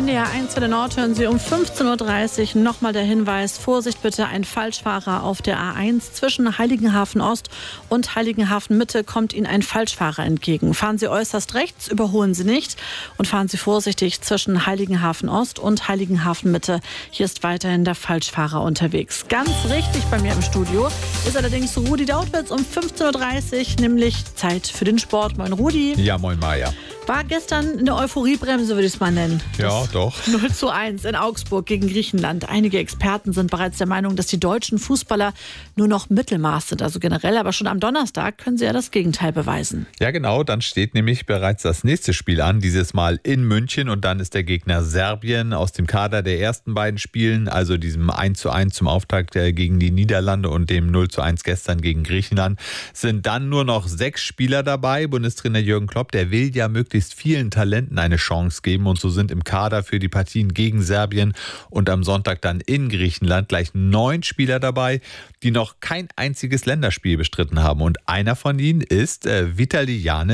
NDR 1 der Nord hören Sie um 15.30 Uhr. Nochmal der Hinweis, Vorsicht bitte, ein Falschfahrer auf der A1 zwischen Heiligenhafen Ost und Heiligenhafen Mitte kommt Ihnen ein Falschfahrer entgegen. Fahren Sie äußerst rechts, überholen Sie nicht und fahren Sie vorsichtig zwischen Heiligenhafen Ost und Heiligenhafen Mitte. Hier ist weiterhin der Falschfahrer unterwegs. Ganz richtig bei mir im Studio ist allerdings Rudi Dautwitz um 15.30 Uhr, nämlich Zeit für den Sport. Moin Rudi. Ja, moin Maja. War gestern eine Euphoriebremse, würde ich es mal nennen. Ja, doch. 0:1 in Augsburg gegen Griechenland. Einige Experten sind bereits der Meinung, dass die deutschen Fußballer nur noch Mittelmaß sind, also generell. Aber schon am Donnerstag können sie ja das Gegenteil beweisen. Ja, genau. Dann steht nämlich bereits das nächste Spiel an, dieses Mal in München. Und dann ist der Gegner Serbien aus dem Kader der ersten beiden Spielen, also diesem 1:1 zum Auftakt gegen die Niederlande und dem 0:1 gestern gegen Griechenland, sind dann nur noch 6 Spieler dabei. Bundestrainer Jürgen Klopp, der will ja möglichst vielen Talenten eine Chance geben. Und so sind im Kader für die Partien gegen Serbien und am Sonntag dann in Griechenland gleich 9 Spieler dabei, die noch kein einziges Länderspiel bestritten haben. Und einer von ihnen ist Vitali Janic.